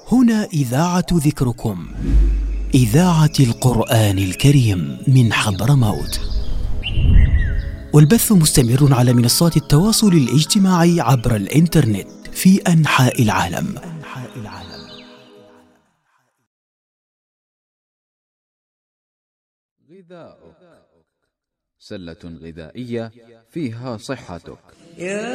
هنا إذاعة ذكركم، إذاعة القرآن الكريم من حضرموت، والبث مستمر على منصات التواصل الاجتماعي عبر الإنترنت في أنحاء العالم. غذاؤك، سلة غذائية فيها صحتك.